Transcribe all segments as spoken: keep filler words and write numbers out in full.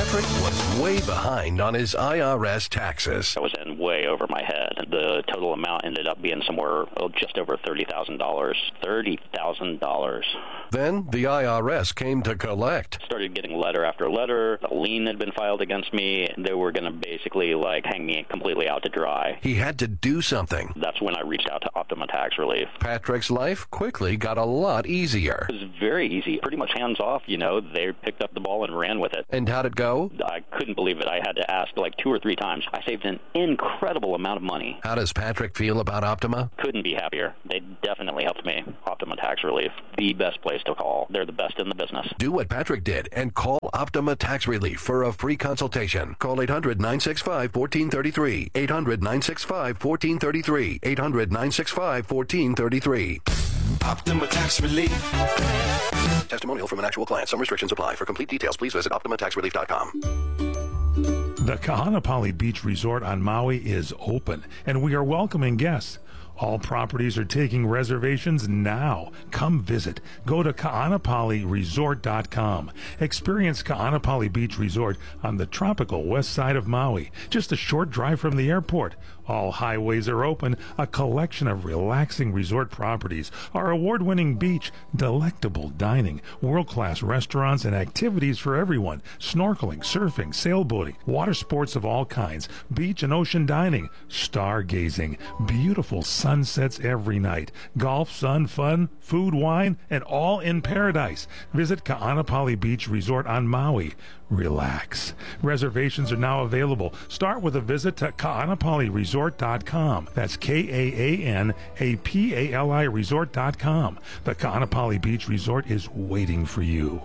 Patrick was way behind on his I R S taxes. I was in way over my head. The total amount ended up being somewhere oh, just over thirty thousand dollars. thirty thousand dollars. Then the I R S came to collect. Started getting letter after letter. A lien had been filed against me. They were going to basically like hang me completely out to dry. He had to do something. That's when I reached out to Optima Tax Relief. Patrick's life quickly got a lot easier. It was very easy, pretty much hands off, you know. They picked up the ball and ran with it. And how'd it go? I couldn't believe it. I had to ask like two or three times. I saved an incredible amount of money. How does Patrick feel about Optima? Couldn't be happier. They definitely helped me. Optima Tax Relief, the best place to call. They're the best in the business. Do what Patrick did and call Optima Tax Relief for a free consultation. Call eight hundred, nine six five, one four three three. eight hundred, nine six five, one four three three. eight hundred, nine six five, one four three three. Optima Tax Relief. Testimonial from an actual client. Some restrictions apply. For complete details, please visit optima tax relief dot com. The Kahanapali Beach Resort on Maui is open, and we are welcoming guests. All properties are taking reservations now. Come visit. Go to kaanapali resort dot com. Experience Kaanapali Beach Resort on the tropical west side of Maui, just a short drive from the airport. All highways are open, a collection of relaxing resort properties, our award-winning beach, delectable dining, world-class restaurants and activities for everyone, snorkeling, surfing, sailboating, water sports of all kinds, beach and ocean dining, stargazing, beautiful sunsets every night, golf, sun, fun, food, wine, and all in paradise. Visit Kaanapali Beach Resort on Maui. Relax. Reservations are now available. Start with a visit to kaanapali resort dot com. That's K A A N A P A L I resort dot com. The Kaanapali Beach Resort is waiting for you.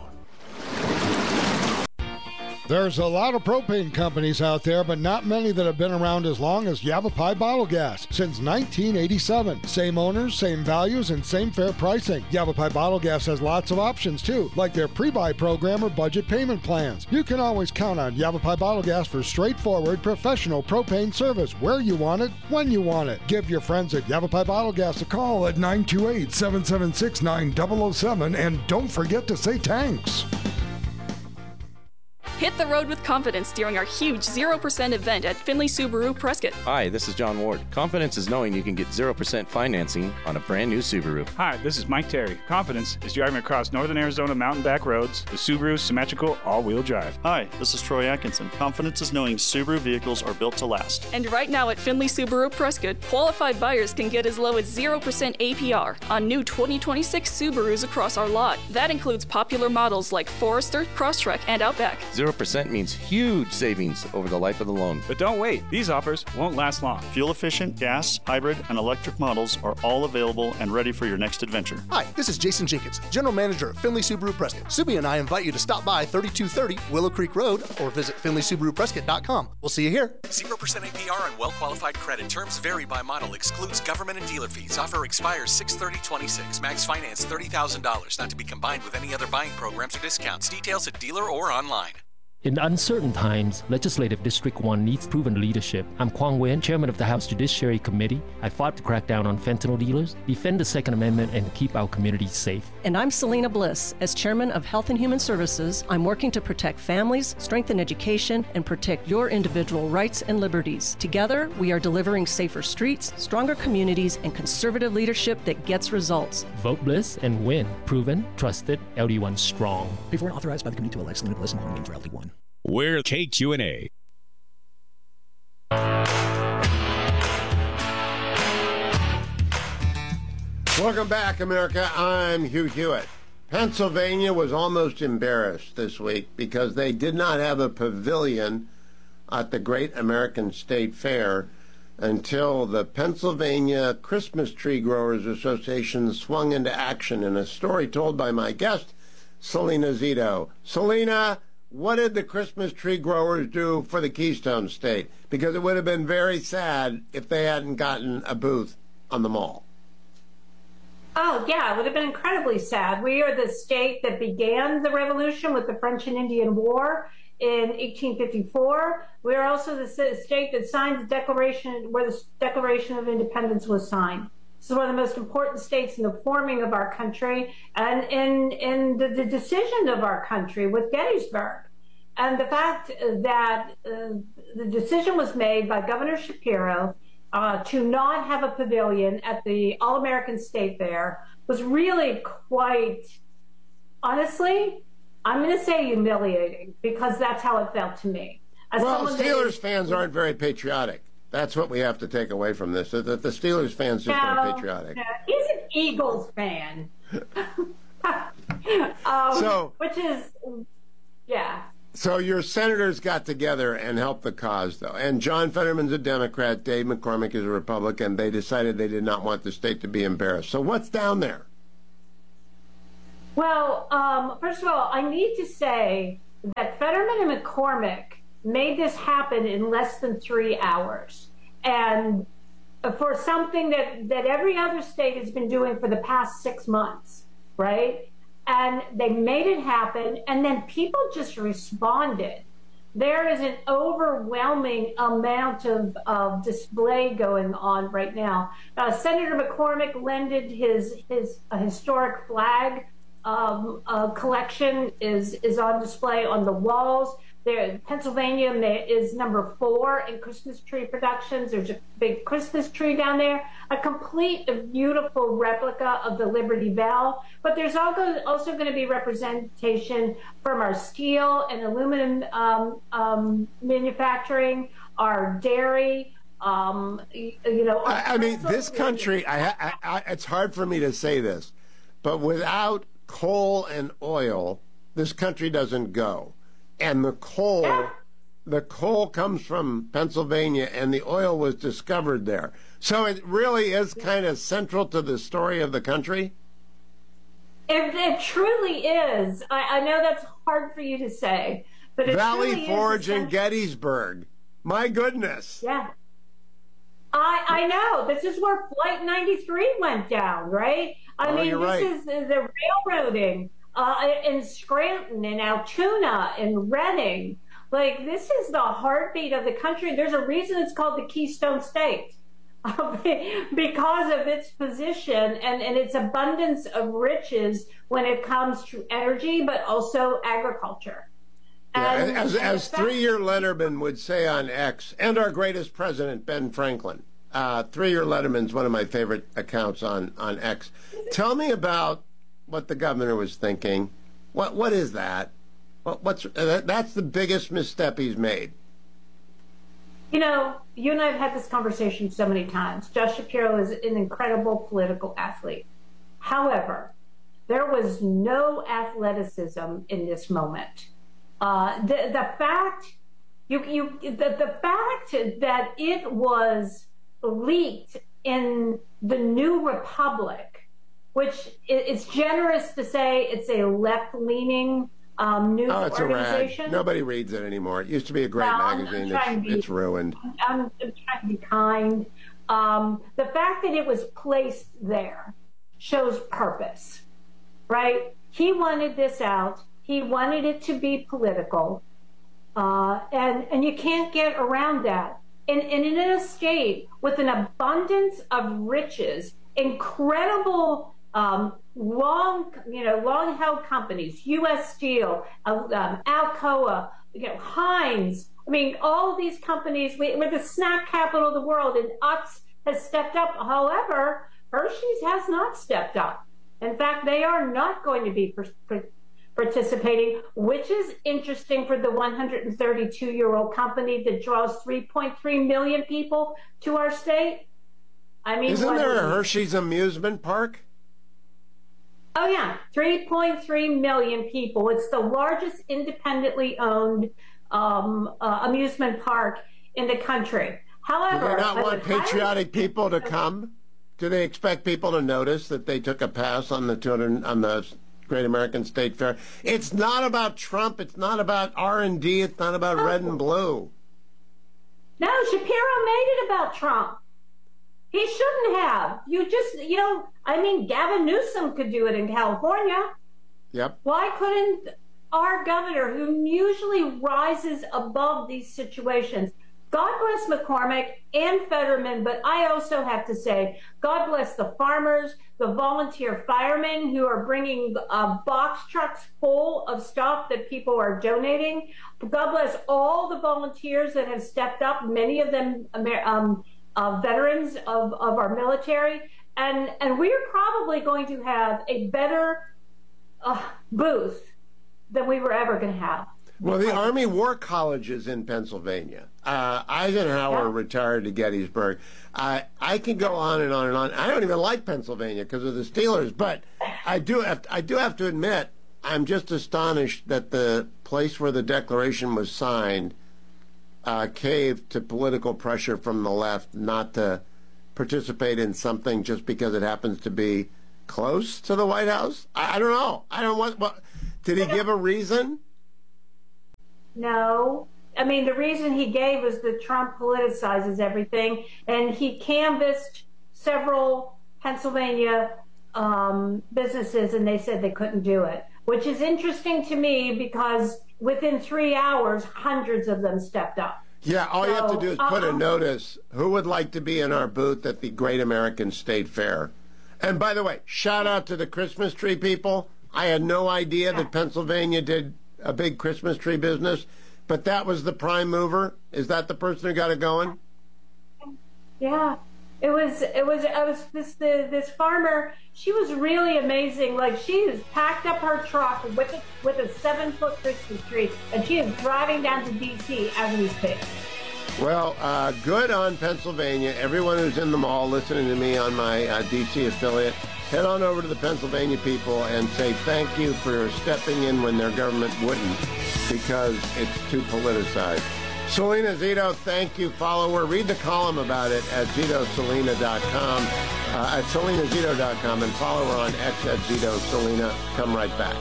There's a lot of propane companies out there, but not many that have been around as long as Yavapai Bottle Gas since nineteen eighty-seven. Same owners, same values, and same fair pricing. Yavapai Bottle Gas has lots of options too, like their pre-buy program or budget payment plans. You can always count on Yavapai Bottle Gas for straightforward, professional propane service where you want it, when you want it. Give your friends at Yavapai Bottle Gas a call at nine two eight, seven seven six, nine zero zero seven, and don't forget to say thanks. Hit the road with confidence during our huge zero percent event at Finley Subaru Prescott. Hi, this is John Ward. Confidence is knowing you can get zero percent financing on a brand new Subaru. Hi, this is Mike Terry. Confidence is driving across northern Arizona mountain back roads with Subaru's symmetrical all-wheel drive. Hi, this is Troy Atkinson. Confidence is knowing Subaru vehicles are built to last. And right now at Finley Subaru Prescott, qualified buyers can get as low as zero percent A P R on new twenty twenty-six Subarus across our lot. That includes popular models like Forester, Crosstrek, and Outback. zero percent means huge savings over the life of the loan. But don't wait. These offers won't last long. Fuel-efficient, gas, hybrid, and electric models are all available and ready for your next adventure. Hi, this is Jason Jenkins, General Manager of Finley Subaru Prescott. Subi and I invite you to stop by thirty-two thirty Willow Creek Road or visit finley subaru prescott dot com. We'll see you here. zero percent A P R on well-qualified credit. Terms vary by model. Excludes government and dealer fees. Offer expires six thirty twenty-six. Max finance thirty thousand dollars. Not to be combined with any other buying programs or discounts. Details at dealer or online. In uncertain times, Legislative District one needs proven leadership. I'm Kwang Wen, Chairman of the House Judiciary Committee. I fought to crack down on fentanyl dealers, defend the Second Amendment, and keep our communities safe. And I'm Selena Bliss. As Chairman of Health and Human Services, I'm working to protect families, strengthen education, and protect your individual rights and liberties. Together, we are delivering safer streets, stronger communities, and conservative leadership that gets results. Vote Bliss and win. Proven, trusted, L D one strong. Before and authorized by the committee to elect Selena Bliss and voting for L D one. We're K Q and A. Welcome back, America. I'm Hugh Hewitt. Pennsylvania was almost embarrassed this week because they did not have a pavilion at the Great American State Fair until the Pennsylvania Christmas Tree Growers Association swung into action in a story told by my guest, Selena Zito. Selena, what did the Christmas tree growers do for the Keystone State? Because it would have been very sad if they hadn't gotten a booth on the mall. Oh, yeah, it would have been incredibly sad. We are the state that began the revolution with the French and Indian War in eighteen fifty-four. We are also the state that signed the Declaration, where the Declaration of Independence was signed. This is one of the most important states in the forming of our country and in, in the, the decision of our country with Gettysburg. And the fact that uh, the decision was made by Governor Shapiro uh, to not have a pavilion at the All-American State Fair was really quite, honestly, I'm going to say humiliating, because that's how it felt to me. As well, Steelers that, fans aren't very patriotic. That's what we have to take away from this, that the Steelers fans just no, aren't patriotic. No, he's an Eagles fan. um, so, which is, yeah. So your senators got together and helped the cause, though. And John Fetterman's a Democrat, Dave McCormick is a Republican. They decided they did not want the state to be embarrassed. So what's down there? Well, um, first of all, I need to say that Fetterman and McCormick made this happen in less than three hours. And for something that, that every other state has been doing for the past six months, right? And they made it happen, and then people just responded. There is an overwhelming amount of, of display going on right now. Uh, Senator McCormick lended his, his uh, historic flag um, uh, collection is, is on display on the walls. There, Pennsylvania is number four in Christmas tree productions. There's a big Christmas tree down there, a complete beautiful replica of the Liberty Bell. But there's also, also going to be representation from our steel and aluminum um, um, manufacturing, our dairy. Um, you know, I, I mean, this country, I, I, I, it's hard for me to say this, but without coal and oil, this country doesn't go. And the coal, yeah. the coal comes from Pennsylvania, and the oil was discovered there. So it really is kind of central to the story of the country. It, it truly is. I, I know that's hard for you to say, but it Valley truly Forge is and Gettysburg. My goodness. Yeah. I I know. This is where Flight ninety-three went down, right? I oh, mean, you're this right. is the railroading. Uh, in Scranton, in Altoona, in Reading. Like, this is the heartbeat of the country. There's a reason it's called the Keystone State, because of its position and, and its abundance of riches when it comes to energy, but also agriculture. Yeah, and, as and as three-year Letterman would say on X, and our greatest president, Ben Franklin. Uh, three-year Letterman's one of my favorite accounts on, on X. Tell me about what the governor was thinking. What what is that? What what's uh, that's the biggest misstep he's made. You know, you and I have had this conversation so many times. Josh Shapiro is an incredible political athlete. However, there was no athleticism in this moment. Uh, the the fact you you the, the fact that it was leaked in the New Republic, which it's generous to say it's a left-leaning um, news oh, it's organization. A rag. Nobody reads it anymore. It used to be a great no, magazine. I'm It's, be, it's ruined. I'm, I'm trying to be kind. Um, the fact that it was placed there shows purpose, right? He wanted this out. He wanted it to be political. Uh, and, and you can't get around that. And, and in a state with an abundance of riches, incredible Um, long, you know, long-held companies, U S Steel, um, Alcoa, you know, Heinz. I mean, all of these companies, we, we're the snack capital of the world, and Utz has stepped up. However, Hershey's has not stepped up. In fact, they are not going to be per, per, participating, which is interesting for the one hundred thirty-two-year-old company that draws three point three million people to our state. I mean, isn't there a Hershey's amusement park? Oh, yeah, three point three million people. It's the largest independently owned um, uh, amusement park in the country. However, do they not I want patriotic people to come? Do they expect people to notice that they took a pass on the two hundred on the Great American State Fair? It's not about Trump. It's not about R and D. It's not about red and blue. No, Shapiro made it about Trump. He shouldn't have. You just, you know, I mean, Gavin Newsom could do it in California. Yep. Why couldn't our governor, who usually rises above these situations, God bless McCormick and Fetterman, but I also have to say, God bless the farmers, the volunteer firemen who are bringing uh, box trucks full of stuff that people are donating. God bless all the volunteers that have stepped up, many of them um, uh, veterans of, of our military. And, and we're probably going to have a better uh, booth than we were ever going to have. Well, the Army War College is in Pennsylvania. Uh, Eisenhower yeah. retired to Gettysburg. I I can go on and on and on. I don't even like Pennsylvania because of the Steelers, but I do have to, I do have to admit I'm just astonished that the place where the Declaration was signed uh, caved to political pressure from the left not to participate in something just because it happens to be close to the White House. I, I don't know. I don't want. What, did he give a reason? No. I mean, the reason he gave was that Trump politicizes everything, and he canvassed several Pennsylvania um, businesses, and they said they couldn't do it, which is interesting to me because within three hours, hundreds of them stepped up. Yeah, all so, you have to do is put uh, a notice. Who would like to be in our booth at the Great American State Fair? And by the way, shout out to the Christmas tree people. I had no idea yeah. that Pennsylvania did a big Christmas tree business, but that was the prime mover. Is that the person who got it going? Yeah, it was. It was. I was this the, this farmer. She was really amazing. Like she has packed up her truck with a, with a seven foot Christmas tree, and she is driving down to D C as we speak. Well, uh, good on Pennsylvania. Everyone who's in the mall listening to me on my uh, D C affiliate, head on over to the Pennsylvania people and say thank you for stepping in when their government wouldn't because it's too politicized. Selena Zito, thank you. Follow her. Read the column about it at zito selena dot com, uh, at selena zito dot com, and follow her on X at Zito Selena. Come right back.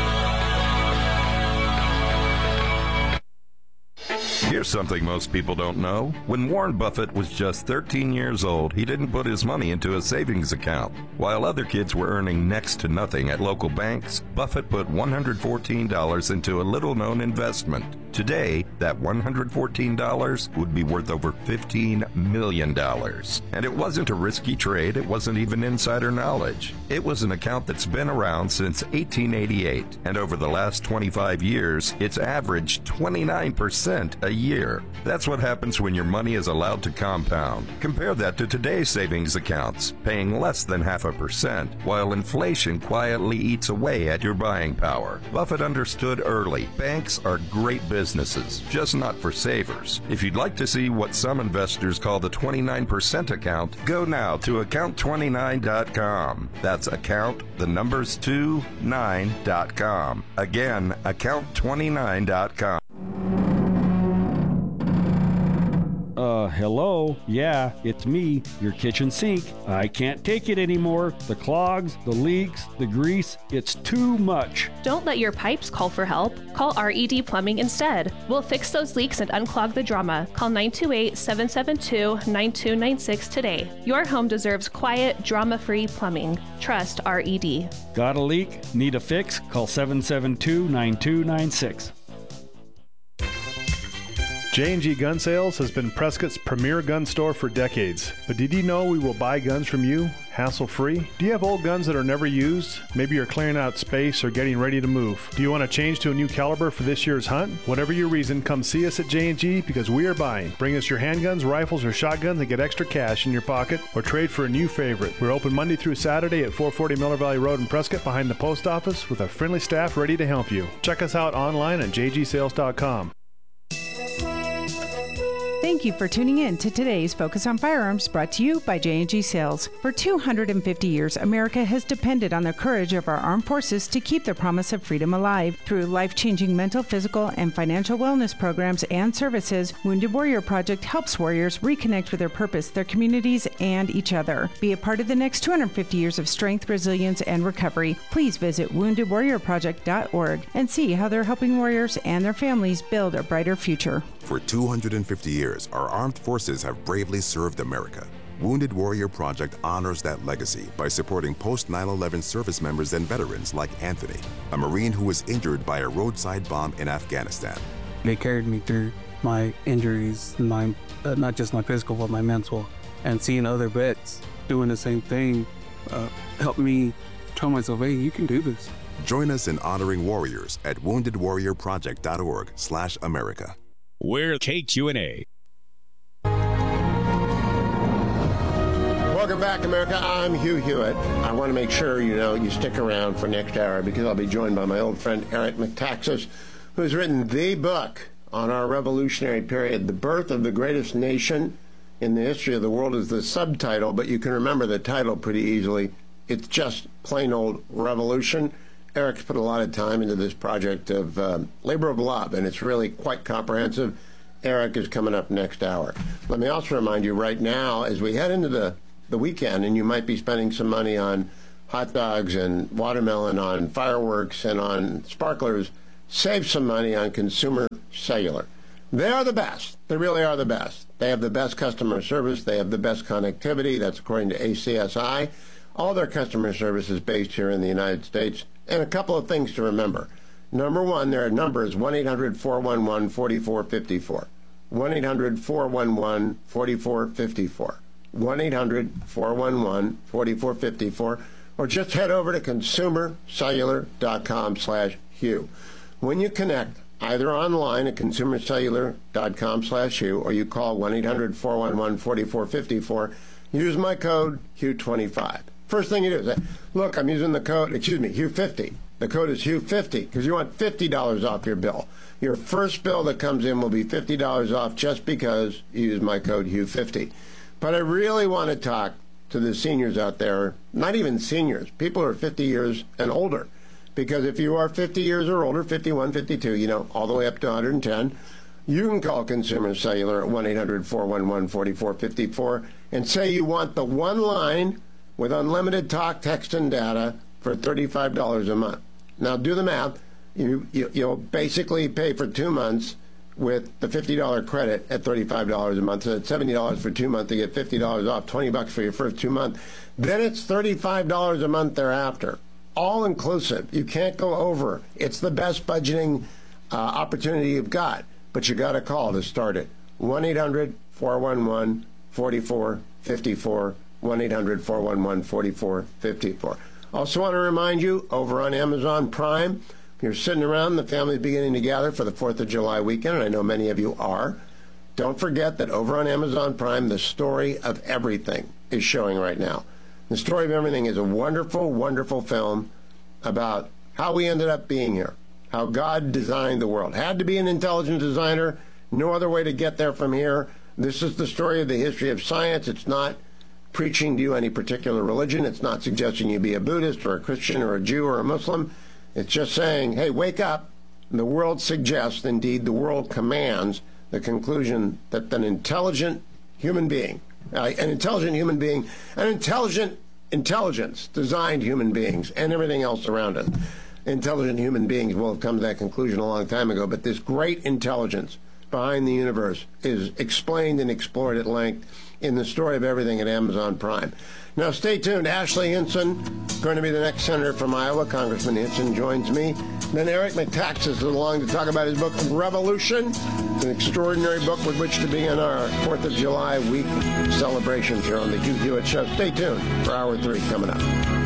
Here's something most people don't know. When Warren Buffett was just thirteen years old, he didn't put his money into a savings account. While other kids were earning next to nothing at local banks, Buffett put one hundred fourteen dollars into a little-known investment. Today, that one hundred fourteen dollars would be worth over fifteen million dollars. And it wasn't a risky trade. It wasn't even insider knowledge. It was an account that's been around since eighteen eighty-eight. And over the last twenty-five years, it's averaged twenty-nine percent a year. That's what happens when your money is allowed to compound. Compare that to today's savings accounts, paying less than half a percent, while inflation quietly eats away at your buying power. Buffett understood early. Banks are great businesses, just not for savers. If you'd like to see what some investors call the twenty-nine percent account, go now to account twenty-nine dot com. That's account, the numbers two, nine dot com. Again, account twenty-nine dot com. Uh, hello? Yeah, it's me, your kitchen sink. I can't take it anymore. The clogs, the leaks, the grease, it's too much. Don't let your pipes call for help. Call R E D Plumbing instead. We'll fix those leaks and unclog the drama. Call nine two eight, seven seven two, nine two nine six today. Your home deserves quiet, drama-free plumbing. Trust R E D. Got a leak? Need a fix? Call seven seven two, nine two nine six. J and G Gun Sales has been Prescott's premier gun store for decades. But did you know we will buy guns from you, hassle-free? Do you have old guns that are never used? Maybe you're clearing out space or getting ready to move. Do you want to change to a new caliber for this year's hunt? Whatever your reason, come see us at J and G because we are buying. Bring us your handguns, rifles, or shotguns and get extra cash in your pocket or trade for a new favorite. We're open Monday through Saturday at four forty Miller Valley Road in Prescott behind the post office with a friendly staff ready to help you. Check us out online at j g sales dot com. Thank you for tuning in to today's Focus on Firearms, brought to you by J and G Sales. For two hundred fifty years, America has depended on the courage of our armed forces to keep the promise of freedom alive. Through life-changing mental, physical, and financial wellness programs and services, Wounded Warrior Project helps warriors reconnect with their purpose, their communities, and each other. Be a part of the next two hundred fifty years of strength, resilience, and recovery. Please visit wounded warrior project dot org and see how they're helping warriors and their families build a brighter future. For two hundred fifty years, our armed forces have bravely served America. Wounded Warrior Project honors that legacy by supporting post nine eleven service members and veterans like Anthony, a Marine who was injured by a roadside bomb in Afghanistan. They carried me through my injuries, my uh, not just my physical, but my mental. And seeing other vets doing the same thing uh, helped me tell myself, hey, you can do this. Join us in honoring warriors at wounded warrior project dot org slash America. We're K Q N A. Welcome back, America. I'm Hugh Hewitt. I want to make sure you know you stick around for next hour because I'll be joined by my old friend Eric Metaxas, who's written the book on our revolutionary period, The Birth of the Greatest Nation in the History of the World is the subtitle, but you can remember the title pretty easily. It's just plain old revolution. Eric's put a lot of time into this project of uh, labor of love, and it's really quite comprehensive. Eric is coming up next hour. Let me also remind you right now, as we head into the, the weekend, and you might be spending some money on hot dogs and watermelon, on fireworks and on sparklers, save some money on Consumer Cellular. They are the best. They really are the best. They have the best customer service. They have the best connectivity. That's according to A C S I. All their customer service is based here in the United States. And a couple of things to remember. Number one, their number is one eight hundred four one one four four five four. one eight hundred four one one four four five four. one eight hundred four one one four four five four. Or just head over to consumer cellular dot com slash Hugh. When you connect, either online at consumer cellular dot com slash Hugh or you call one eight hundred four one one four four five four, use my code Hugh twenty-five. First thing you do is say, look, I'm using the code, excuse me, Hugh fifty. The code is Hugh fifty because you want fifty dollars off your bill. Your first bill that comes in will be fifty dollars off just because you use my code Hugh fifty. But I really want to talk to the seniors out there, not even seniors, people who are fifty years and older. Because if you are fifty years or older, fifty-one, fifty-two, you know, all the way up to one hundred ten, you can call Consumer Cellular at one eight hundred four one one four four five four and say you want the one line with unlimited talk, text, and data for thirty-five dollars a month. Now, do the math. You, you, you'll basically pay for two months with the fifty dollars credit at thirty-five dollars a month. So it's seventy dollars for two months to get fifty dollars off, twenty bucks for your first two months. Then it's thirty-five dollars a month thereafter. All inclusive. You can't go over. It's the best budgeting uh, opportunity you've got, but you got to call to start it. one eight hundred four one one four four five four. one eight hundred four one one four four five four. Also want to remind you, over on Amazon Prime, if you're sitting around, the family's beginning to gather for the fourth of July weekend, and I know many of you are. Don't forget that over on Amazon Prime, The Story of Everything is showing right now. The Story of Everything is a wonderful, wonderful film about how we ended up being here, how God designed the world. Had to be an intelligent designer, no other way to get there from here. This is the story of the history of science. It's not preaching to you any particular religion. It's not suggesting you be a Buddhist or a Christian or a Jew or a Muslim. It's just saying, hey, wake up. The world suggests, indeed the world commands, the conclusion that an intelligent human being, uh, an intelligent human being, an intelligent intelligence designed human beings and everything else around us. Intelligent human beings will have come to that conclusion a long time ago, but this great intelligence behind the universe is explained and explored at length in The Story of Everything at Amazon Prime. Now, stay tuned. Ashley Hinson, going to be the next senator from Iowa. Congressman Hinson joins me. Then Eric Metaxas is along to talk about his book, Revolution. It's an extraordinary book with which to begin our fourth of July week celebrations here on the Hugh Hewitt Show. Stay tuned for hour three coming up.